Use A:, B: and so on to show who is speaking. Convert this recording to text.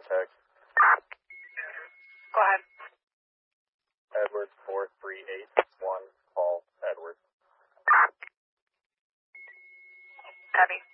A: check.
B: Go ahead.
A: Edwards 4381, call Edwards.
B: Copy.